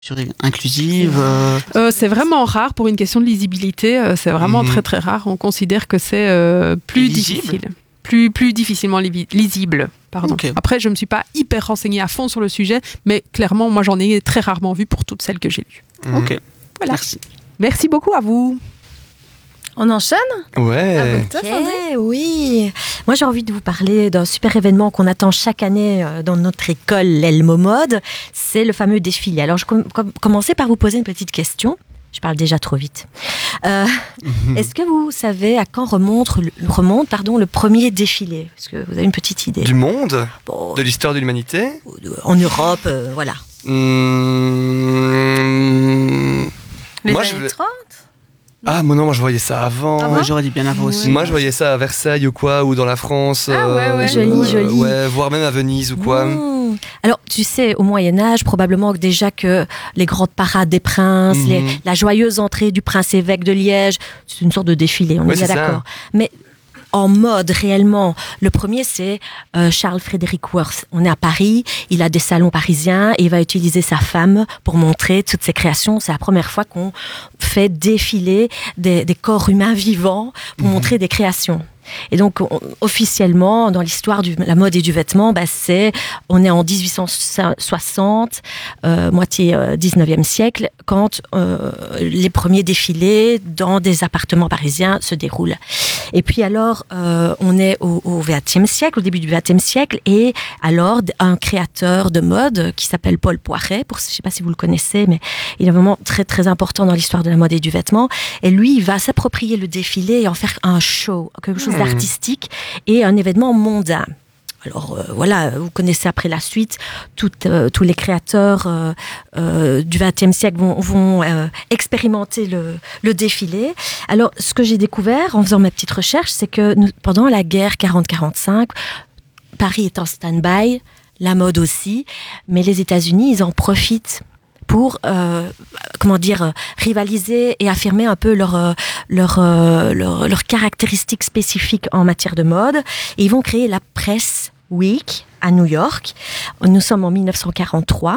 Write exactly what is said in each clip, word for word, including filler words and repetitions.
inclusive euh... Euh, C'est vraiment rare pour une question de lisibilité. Euh, c'est vraiment mmh. très très rare. On considère que c'est euh, plus lisible. difficile. Plus, plus difficilement li- lisible. Pardon. Okay. Après, je ne me suis pas hyper renseignée à fond sur le sujet, mais clairement, moi, j'en ai très rarement vu pour toutes celles que j'ai lues. Mmh. Ok, voilà. Merci. Merci beaucoup à vous. On enchaîne ? Ouais. Ah, okay, oui. Moi, j'ai envie de vous parler d'un super événement qu'on attend chaque année dans notre école, l'Elmo Mode. C'est le fameux défilé. Alors, je vais com- commencer par vous poser une petite question. Je parle déjà trop vite. Euh, mmh. Est-ce que vous savez à quand remonte, remonte pardon, le premier défilé ? Est-ce que vous avez une petite idée ? Du monde ? Bon, de l'histoire de l'humanité ? En Europe, euh, voilà. Mmh... Les moi, années je... trente ? Ah, moi non, moi je voyais ça avant. Ah ouais, j'aurais dit bien avant aussi. Moi je voyais ça à Versailles ou quoi, ou dans la France. Ah ouais, ouais. Euh, joli, euh, joli. Ouais, voire même à Venise ou quoi. Mmh. Alors, tu sais, au Moyen-Âge, probablement que déjà que les grandes parades des princes, mmh. les, la joyeuse entrée du prince-évêque de Liège, c'est une sorte de défilé, on ouais, est bien d'accord. Mais en mode, réellement, le premier, c'est euh, Charles Frederick Worth. On est à Paris, il a des salons parisiens et il va utiliser sa femme pour montrer toutes ses créations. C'est la première fois qu'on fait défiler des, des corps humains vivants pour mmh. montrer des créations. Et donc, on, officiellement, dans l'histoire de la mode et du vêtement, bah, c'est, on est en dix-huit cent soixante, euh, moitié euh, dix-neuvième siècle, quand euh, les premiers défilés dans des appartements parisiens se déroulent. Et puis alors, euh, on est au, au vingtième siècle, au début du vingtième siècle, et alors, un créateur de mode qui s'appelle Paul Poiret, pour, je ne sais pas si vous le connaissez, mais il est vraiment très, très important dans l'histoire de la mode et du vêtement. Et lui, il va s'approprier le défilé et en faire un show, quelque chose mmh. d'artistique et un événement mondain. Alors euh, voilà, vous connaissez après la suite, tout, euh, tous les créateurs euh, euh, du vingtième siècle vont, vont euh, expérimenter le, le défilé. Alors ce que j'ai découvert en faisant ma petite recherche, c'est que nous, pendant la guerre quarante quarante-cinq, Paris est en stand-by, la mode aussi, mais les États-Unis, ils en profitent pour, euh, comment dire, rivaliser et affirmer un peu leurs leur, euh, leur, leur caractéristiques spécifiques en matière de mode. Et ils vont créer la Press Week à New York. Nous sommes en dix-neuf cent quarante-trois.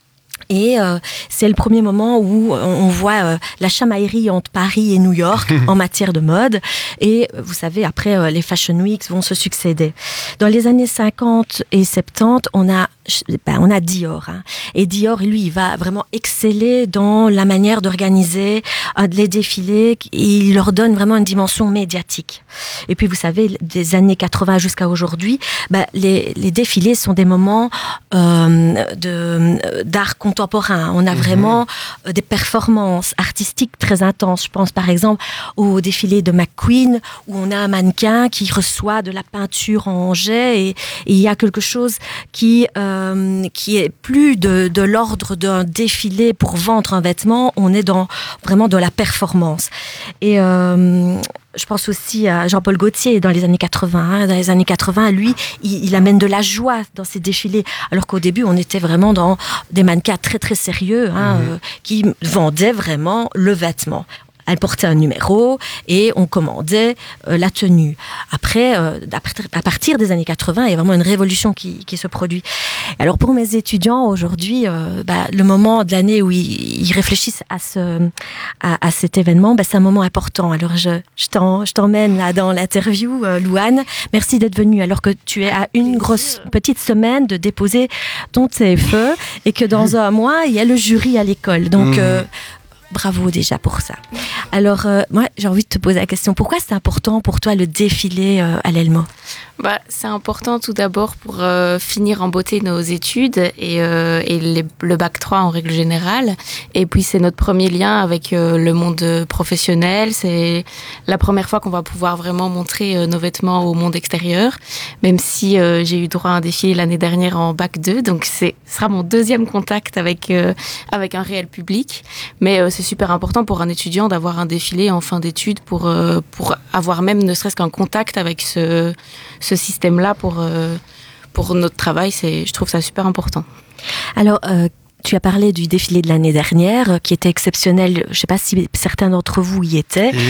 Et euh, c'est le premier moment où on voit euh, la chamaillerie entre Paris et New York en matière de mode. Et vous savez, après, euh, les Fashion Weeks vont se succéder. Dans les années cinquante et soixante-dix, on a ben, on a Dior. Hein. Et Dior, lui, il va vraiment exceller dans la manière d'organiser euh, les défilés. Il leur donne vraiment une dimension médiatique. Et puis, vous savez, des années quatre-vingts jusqu'à aujourd'hui, ben, les, les défilés sont des moments euh, de, d'art contemporain. On a vraiment euh, des performances artistiques très intenses. Je pense, par exemple, au défilé de McQueen, où on a un mannequin qui reçoit de la peinture en jet et il y a quelque chose qui... Euh, qui est plus de, de l'ordre d'un défilé pour vendre un vêtement, on est dans, vraiment dans la performance. Et euh, je pense aussi à Jean-Paul Gaultier dans les années quatre-vingts. Dans les années quatre-vingts, lui, il, il amène de la joie dans ses défilés, alors qu'au début, on était vraiment dans des mannequins très très sérieux, hein, mmh. euh, qui vendaient vraiment le vêtement. Elle portait un numéro et on commandait euh, la tenue. Après, euh, à partir des années quatre-vingts, il y a vraiment une révolution qui, qui se produit. Alors pour mes étudiants aujourd'hui, euh, bah, le moment de l'année où ils, ils réfléchissent à, ce, à, à cet événement, bah, c'est un moment important. Alors je, je, t'en, je t'emmène là dans l'interview, euh, Louane. Merci d'être venue alors que tu es à une grosse petite semaine de déposer ton T F E et que dans un mois, il y a le jury à l'école. Donc... Mmh. Euh, Bravo déjà pour ça. Alors, euh, moi, j'ai envie de te poser la question. Pourquoi c'est important pour toi le défilé euh, à l'Elmo ? Bah, c'est important tout d'abord pour euh, finir en beauté nos études et, euh, et les, le bac trois en règle générale. Et puis, c'est notre premier lien avec euh, le monde professionnel. C'est la première fois qu'on va pouvoir vraiment montrer euh, nos vêtements au monde extérieur. Même si euh, j'ai eu droit à un défilé l'année dernière en bac deux. Donc, c'est, ce sera mon deuxième contact avec, euh, avec un réel public. Mais euh, c'est super important pour un étudiant d'avoir un défilé en fin d'études pour, euh, pour avoir même ne serait-ce qu'un contact avec ce, ce système-là pour, euh, pour notre travail. C'est, je trouve ça super important. Alors, euh, tu as parlé du défilé de l'année dernière qui était exceptionnel. Je ne sais pas si certains d'entre vous y étaient. Oui, oui.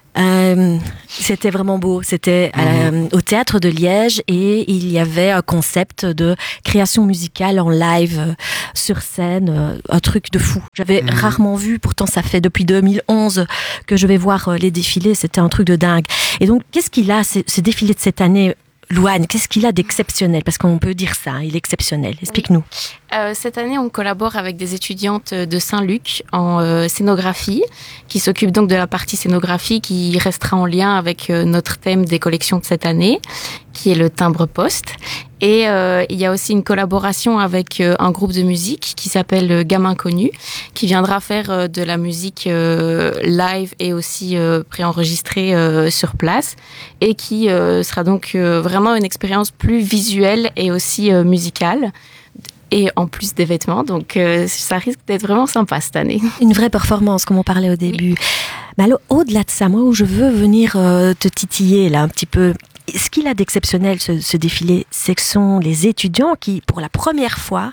Euh, c'était vraiment beau. C'était euh, au Théâtre de Liège et il y avait un concept de création musicale en live euh, sur scène, euh, un truc de fou. J'avais mmh. rarement vu, pourtant ça fait depuis deux mille onze que je vais voir euh, les défilés, c'était un truc de dingue. Et donc, qu'est-ce qu'il a, ce, ce défilé de cette année, Louane, qu'est-ce qu'il a d'exceptionnel? Parce qu'on peut dire ça, hein, il est exceptionnel. Explique-nous. Oui. Euh, cette année, on collabore avec des étudiantes de Saint-Luc en euh, scénographie, qui s'occupent donc de la partie scénographie qui restera en lien avec euh, notre thème des collections de cette année, qui est le timbre-poste. Et euh, il y a aussi une collaboration avec euh, un groupe de musique qui s'appelle Gamin Connu, qui viendra faire euh, de la musique euh, live et aussi euh, préenregistrée euh, sur place, et qui euh, sera donc euh, vraiment une expérience plus visuelle et aussi euh, musicale. Et en plus des vêtements, donc euh, ça risque d'être vraiment sympa cette année. Une vraie performance, comme on parlait au début. Oui. Mais alors, au-delà de ça, moi, où je veux venir euh, te titiller là un petit peu, ce qu'il a d'exceptionnel, ce, ce défilé, c'est que ce sont les étudiants qui, pour la première fois,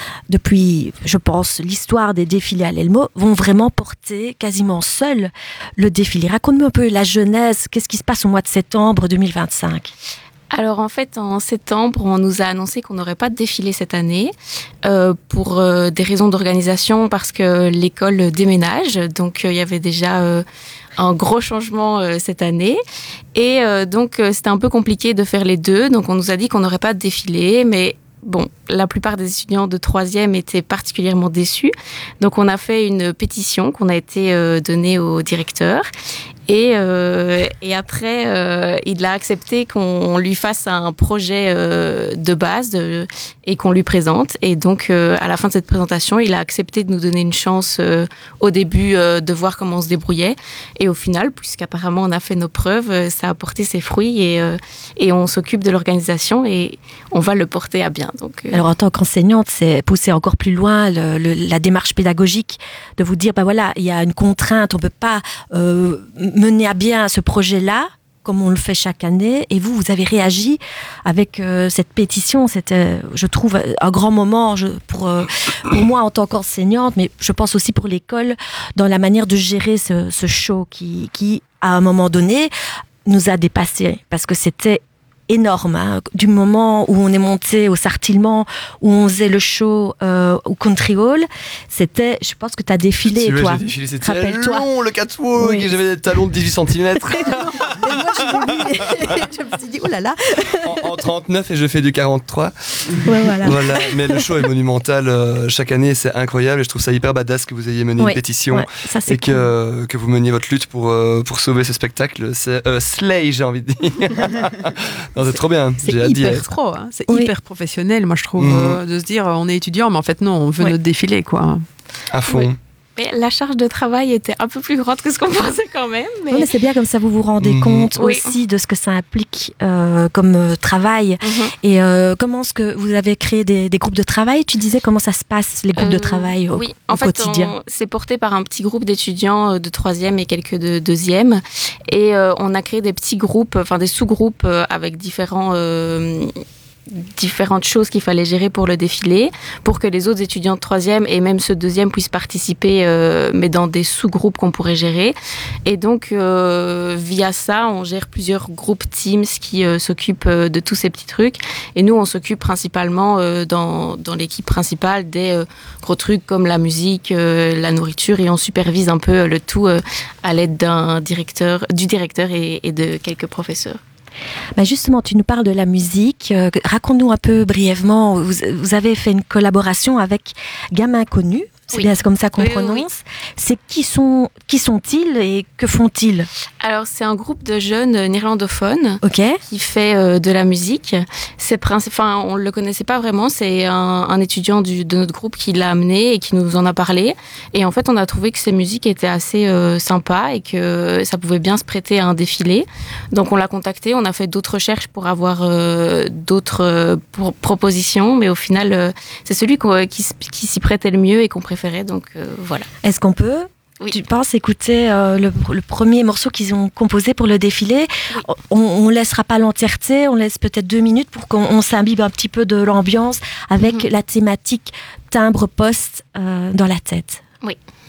depuis, je pense, l'histoire des défilés à l'Elmo, vont vraiment porter quasiment seuls le défilé. Raconte-moi un peu la genèse, qu'est-ce qui se passe au mois de septembre deux mille vingt-cinq? Alors en fait, en septembre, on nous a annoncé qu'on n'aurait pas de défilé cette année euh, pour euh, des raisons d'organisation, parce que l'école déménage. Donc il euh, y avait déjà euh, un gros changement euh, cette année. Et euh, donc euh, c'était un peu compliqué de faire les deux. Donc on nous a dit qu'on n'aurait pas de défilé, mais bon, la plupart des étudiants de troisième étaient particulièrement déçus. Donc on a fait une pétition qu'on a été euh, donnée au directeur. Et, euh, et après, euh, il a accepté qu'on lui fasse un projet euh, de base de, et qu'on lui présente. Et donc, euh, à la fin de cette présentation, il a accepté de nous donner une chance euh, au début euh, de voir comment on se débrouillait. Et au final, puisqu'apparemment on a fait nos preuves, euh, ça a porté ses fruits et, euh, et on s'occupe de l'organisation et on va le porter à bien. Donc, euh... Alors, en tant qu'enseignante, c'est pousser encore plus loin le, le, la démarche pédagogique de vous dire, bah voilà, il y a une contrainte, on peut pas euh, mener à bien ce projet-là, comme on le fait chaque année, et vous, vous avez réagi avec euh, cette pétition. C'était, je trouve, un grand moment je, pour, euh, pour moi en tant qu'enseignante, mais je pense aussi pour l'école, dans la manière de gérer ce, ce show qui, qui, à un moment donné, nous a dépassés, parce que c'était énorme, hein. Du moment où on est monté au Sartillement, où on faisait le show euh, au Country Hall, c'était, je pense que tu as défilé, si, toi. Ouais, j'ai défilé, c'était long, le catwalk, oui. J'avais des talons de dix-huit centimètres. Et moi, je, je me suis dit, oh là là. En, en trente-neuf, et je fais du quarante-trois. Ouais, voilà. Voilà. Mais le show est monumental euh, chaque année, c'est incroyable, et je trouve ça hyper badass que vous ayez mené oui. une pétition, ouais, ça, et cool. que, que vous meniez votre lutte pour, euh, pour sauver ce spectacle. C'est euh, Slay, j'ai envie de dire. Non, c'est trop bien. C'est J'ai hyper pro, hein. C'est oui. hyper professionnel, moi je trouve, mmh. euh, de se dire on est étudiant, mais en fait non, on veut oui. notre défilé, quoi. À fond. Oui. Mais la charge de travail était un peu plus grande que ce qu'on pensait quand même. Mais, oui, mais c'est bien, comme ça vous vous rendez mmh. compte oui. aussi de ce que ça implique euh, comme euh, travail. Mmh. Et euh, comment est-ce que vous avez créé des, des groupes de travail? Tu disais comment ça se passe, les groupes euh, de travail au, oui. au en fait, quotidien? On, c'est porté par un petit groupe d'étudiants de troisième et quelques de deuxième. Et euh, on a créé des petits groupes, enfin des sous-groupes euh, avec différents... Euh, différentes choses qu'il fallait gérer pour le défilé, pour que les autres étudiants de troisième et même ceux de deuxième puissent participer, euh, mais dans des sous-groupes qu'on pourrait gérer. Et donc, euh, via ça, on gère plusieurs groupes Teams qui euh, s'occupent euh, de tous ces petits trucs. Et nous, on s'occupe principalement euh, dans, dans l'équipe principale des euh, gros trucs comme la musique, euh, la nourriture, et on supervise un peu le tout euh, à l'aide d'un directeur, du directeur et, et de quelques professeurs. Bah justement, tu nous parles de la musique. Euh, raconte-nous un peu brièvement. Vous, vous avez fait une collaboration avec Gamin Connu. C'est oui. bien comme ça qu'on oui, prononce. Oui, oui. C'est qui sont qui sont-ils et que font-ils? Alors c'est un groupe de jeunes néerlandophones okay. qui fait euh, de la musique. C'est enfin on le connaissait pas vraiment. C'est un, un étudiant du, de notre groupe qui l'a amené et qui nous en a parlé. Et en fait on a trouvé que ces musiques étaient assez euh, sympas et que ça pouvait bien se prêter à un défilé. Donc on l'a contacté. On a fait d'autres recherches pour avoir euh, d'autres euh, pour, propositions, mais au final euh, c'est celui qui, qui s'y prêtait le mieux et qu'on préfère. Donc euh, voilà. Est-ce qu'on peut, oui. tu penses, écouter euh, le, le premier morceau qu'ils ont composé pour le défilé? Oui. On ne laissera pas l'entièreté, on laisse peut-être deux minutes pour qu'on s'imbibe un petit peu de l'ambiance avec mm-hmm. la thématique timbre-poste euh, dans la tête. Oui.